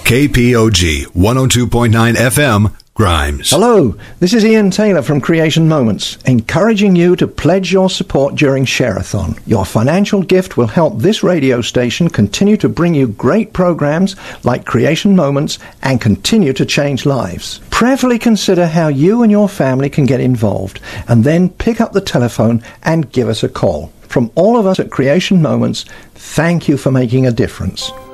KPOG 102.9 FM, Grimes. Hello, this is Ian Taylor from Creation Moments, encouraging you to pledge your support during Share-a-thon. Your financial gift will help this radio station continue to bring you great programs like Creation Moments and continue to change lives. Prayerfully consider how you and your family can get involved, and then pick up the telephone and give us a call. From all of us at Creation Moments, thank you for making a difference.